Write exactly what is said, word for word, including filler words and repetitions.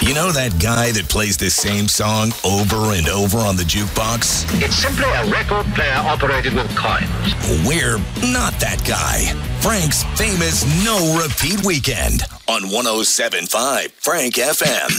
You know that guy that plays the same song over and over on the jukebox? It's simply a record player operated with coins. We're not that guy. Frank's famous no-repeat weekend on one oh seven point five Frank F M.